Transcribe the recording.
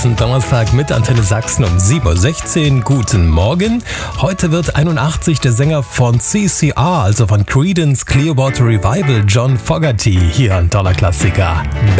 Donnerstag mit Antenne Sachsen um 7.16 Uhr. Guten Morgen. Heute wird 81 der Sänger von CCR, also von Creedence Clearwater Revival, John Fogerty. Hier ein toller Klassiker.